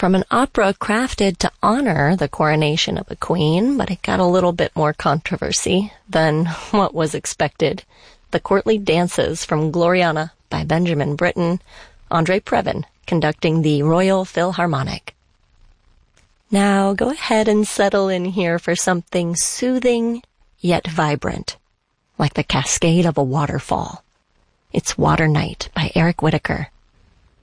from an opera crafted to honor the coronation of a queen, but it got a little bit more controversy than what was expected. The Courtly Dances from Gloriana by Benjamin Britten, Andre Previn conducting the Royal Philharmonic. Now go ahead and settle in here for something soothing yet vibrant, like the cascade of a waterfall. It's Water Night by Eric Whitacre.